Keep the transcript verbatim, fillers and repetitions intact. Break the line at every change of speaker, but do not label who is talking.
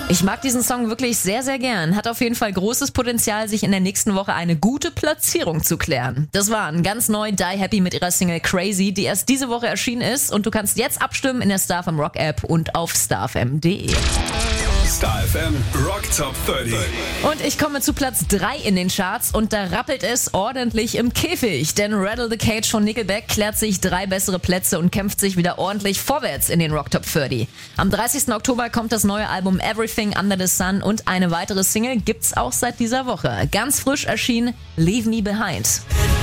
Ich mag diesen Song wirklich sehr, sehr gern. Hat auf jeden Fall großes Potenzial, sich in der nächsten Woche eine gute Platzierung zu klären. Das waren ganz neu Die Happy mit ihrer Single Crazy, die erst diese Woche erschienen ist. Und du kannst jetzt abstimmen in der Star F M Rock App und auf starfm punkt de.
Star F M Rock Top dreißig.
Und ich komme zu Platz drei in den Charts und da rappelt es ordentlich im Käfig. Denn Rattle the Cage von Nickelback klärt sich drei bessere Plätze und kämpft sich wieder ordentlich vorwärts in den Rock Top dreißig. Am dreißigsten Oktober kommt das neue Album Everything Under the Sun und eine weitere Single gibt's auch seit dieser Woche. Ganz frisch erschienen, Leave Me Behind.